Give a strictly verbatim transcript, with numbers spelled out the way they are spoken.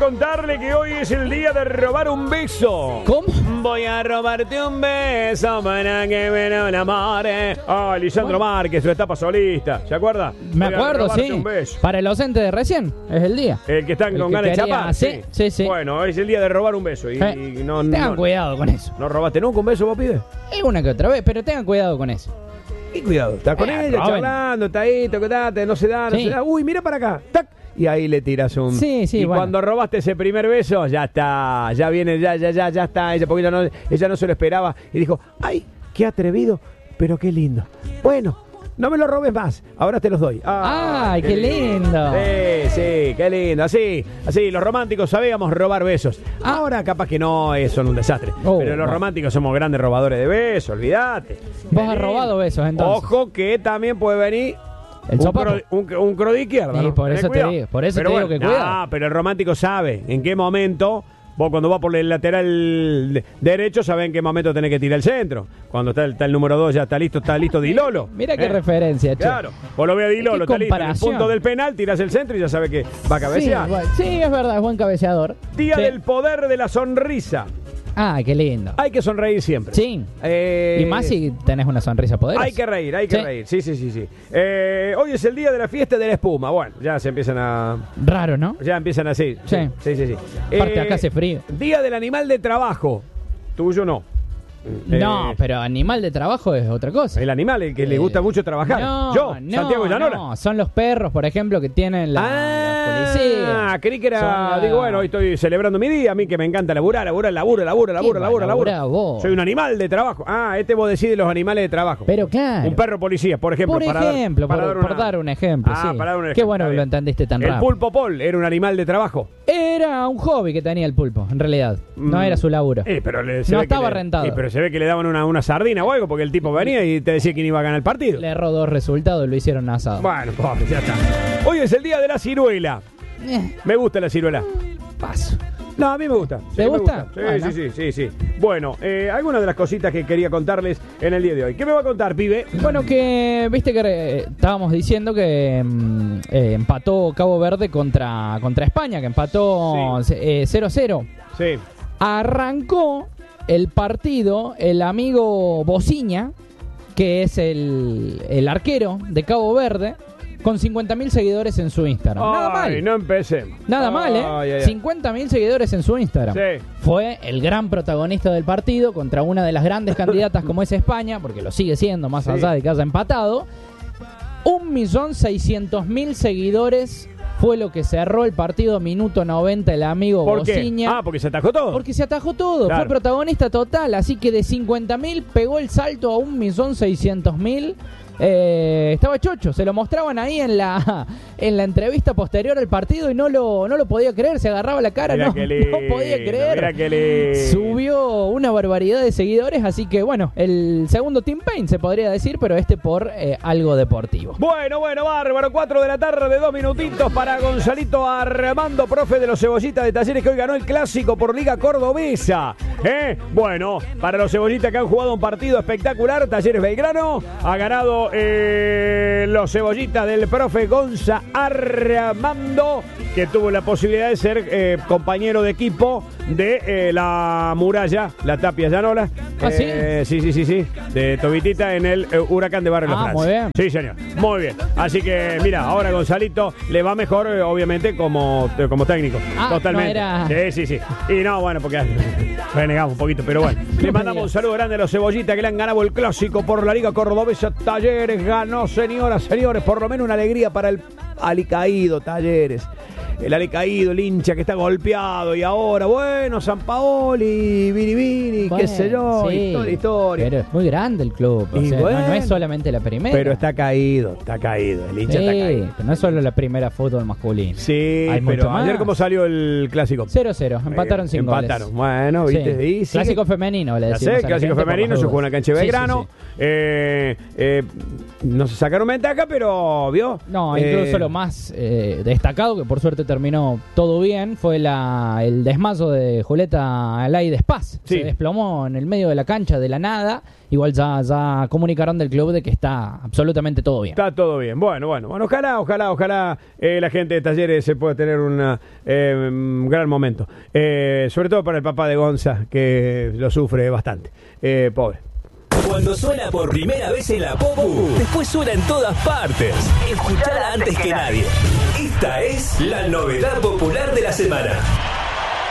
contarle que hoy es el día de robar un beso. ¿Cómo? Voy a robarte un beso para que me enamore. Ah, Lisandro Bueno. Márquez, la etapa solista. ¿Se acuerda? Me Voy a acuerdo, robarte sí. un beso. Para el docente de recién, es el día. El que están El con que ganas de quería- chapar. sí, sí, sí. Bueno, hoy es el día de robar un beso. Y, Eh, y no, tengan no, cuidado con eso. ¿No robaste nunca un beso, vos, pibe? Alguna que otra vez, pero tengan cuidado con eso. Y cuidado, está con Eh, ella, roben. charlando, está ahí, toquetate, no se da, no Sí. se da. Uy, mira para acá. ¡Tac! Y ahí le tiras un. Sí, sí, Y bueno. cuando robaste ese primer beso, ya está, ya viene, ya, ya, ya, ya está. Ella, porque ella no, ella no se lo esperaba. Y dijo, ¡ay, qué atrevido! Pero qué lindo. Bueno, no me lo robes más. Ahora te los doy. ¡Ay, qué lindo! Sí, sí, qué lindo. Así, así, los románticos sabíamos robar besos. Ah. Ahora capaz que no es, son un desastre. Oh, pero los bueno. románticos somos grandes robadores de besos, olvídate. Vos Qué has lindo. robado besos, entonces. Ojo que también puede venir El un, sopapo. cro, un, un cro de izquierda. Sí, ¿no? por Tenés eso te cuidado. digo, por eso Pero te digo que cuidado. Ah, pero el romántico sabe en qué momento. Vos cuando vas por el lateral de- derecho sabés en qué momento tenés que tirar el centro. Cuando está el, está el número dos, ya está listo, está listo Dilolo. Mira qué ¿Eh? referencia, che. Claro, vos lo ves a Dilolo, Qué está listo en el comparación. punto del penal, tirás el centro y ya sabes que va a Sí, cabecear. bueno, sí, es verdad, es buen cabeceador. Día Sí. del poder de la sonrisa. Ah, qué lindo. Hay que sonreír siempre. Sí. Eh, Y más si tenés una sonrisa poderosa. Hay que reír, hay que Sí. reír. Sí, sí, sí, sí. Eh, hoy es el día de la fiesta de la espuma. Bueno, ya se empiezan a. Raro, ¿no? Ya empiezan así. Sí. Sí, sí, sí. Aparte, Eh, acá hace frío. Día del animal de trabajo. Tuyo no. No, Eh, pero animal de trabajo es otra cosa. El animal, el que le Eh, gusta mucho trabajar. No, Yo, no, Santiago Llanola. No, son los perros, por ejemplo, que tienen la, la policía. Ah, creí que era. Son la- Digo, bueno, hoy estoy celebrando mi día. A mí que me encanta laburar, laburar, laburo, laburo, laburo, ¿Qué laburo, va a laburo. laburar vos? Soy un animal de trabajo. Ah, este vos decís de los animales de trabajo. Pero claro. Un perro policía, por ejemplo. Por para dar- ejemplo, para por, dar por dar un ejemplo, Ah, sí. para dar un Qué ejemplo, bueno está que lo bien. entendiste tan El rápido. pulpo Paul era un animal de trabajo. Era un hobby que tenía el pulpo, en realidad. No Mm. era su laburo. Eh, pero le- se No ve que estaba le- rentado. eh, pero se ve que le daban una, una sardina o algo porque el tipo venía y te decía quién iba a ganar el partido. Le erró dos resultados y lo hicieron asado. Bueno, pobre, ya está. Hoy es el día de la ciruela. Eh, Me gusta la ciruela. paso. No, a mí me gusta. Sí, ¿Te me gusta? Sí, Bueno. sí, sí, sí, sí. Bueno, eh, algunas de las cositas que quería contarles en el día de hoy. ¿Qué me va a contar, pibe? Bueno, que viste que eh, estábamos diciendo que mm, eh, empató Cabo Verde contra, contra España, que empató eh, cero cero. Sí. Arrancó el partido el amigo Bociña, que es el, el arquero de Cabo Verde, con cincuenta mil seguidores en su Instagram. Nada Ay, mal. no empecemos. Nada mal, ¿eh? Ay, ay, ay. cincuenta mil seguidores en su Instagram. Sí. Fue el gran protagonista del partido contra una de las grandes candidatas como es España, porque lo sigue siendo más Sí. allá de que haya empatado. Un millón seiscientos mil seguidores fue lo que cerró el partido minuto noventa el amigo ¿Por qué? Bociña. Ah, porque se atajó todo. Porque se atajó todo, Claro. fue protagonista total, así que de cincuenta mil pegó el salto a un millón seiscientos mil. Eh, estaba chocho, se lo mostraban ahí en la en la entrevista posterior al partido y no lo, no lo podía creer, se agarraba la cara, Mira no, qué lindo, no podía creer. Mira qué lindo. Subió una barbaridad de seguidores, así que bueno, el segundo Team Pain se podría decir, pero este por eh, algo deportivo. Bueno, bueno, bárbaro. Cuatro de la tarde, dos minutitos para Gonzalito Armando, profe de los Cebollitas de Talleres, que hoy ganó el clásico por Liga Cordobesa. ¿Eh? Bueno, para los Cebollitas que han jugado un partido espectacular, Talleres Belgrano ha ganado eh, los Cebollitas del profe Gonza Armando, que tuvo la posibilidad de ser eh, compañero de equipo de eh, la Muralla, la Tapia Llanola. ¿Ah, sí? Eh, sí, sí, sí, sí, de Tobitita en el eh, Huracán de Barrio La Ah, Francia. muy bien. Sí, señor. Muy bien. Así que, mira, ahora Gonzalito le va mejor, eh, obviamente, como, eh, como técnico. Ah, Totalmente. no era- Sí, sí, sí. Y no, bueno, porque renegamos un poquito, pero bueno. Le mandamos un saludo grande a los Cebollitas que le han ganado el clásico por la Liga Cordobesa. Talleres ganó, señoras, señores. Por lo menos una alegría para el alicaído Talleres. El alicaído, el hincha que está golpeado. Y ahora, bueno, San Paoli, Vini Vini, Bueno, qué sé yo. sí, Historia, historia. Pero es muy grande el club, o Y sea, no- no, bueno, es solamente la primera. Pero está caído, está caído. El hincha Sí, está caído. pero no es solo la primera fútbol masculino. Sí, Hay mucho pero más. ayer cómo salió el clásico. cero cero, empataron Eh, sin Empataron. goles. Bueno, viste. Sí. Y sigue- Clásico femenino, le Ya decimos. sé, a la clásico gente por femenino, las se jugó en dudas. la cancha de Sí, sí, Belgrano. sí. Eh, eh, no se sacaron ventaja, pero vio. No, Eh, incluso lo más eh, destacado, que por suerte terminó todo bien. Fue la, el desmazo de Julieta Alay Despaz. Sí. Se desplomó en el medio de la cancha de la nada. Igual ya, ya comunicaron del club de que está absolutamente todo bien. Está todo bien. Bueno, bueno, bueno, ojalá, ojalá, ojalá eh, la gente de Talleres se pueda tener una, eh, un gran momento. Eh, sobre todo para el papá de Gonza, que lo sufre bastante. Eh, pobre. Cuando suena por primera vez en la Popu, después suena en todas partes. Escuchala antes que nadie. Esta es la novedad popular de la semana.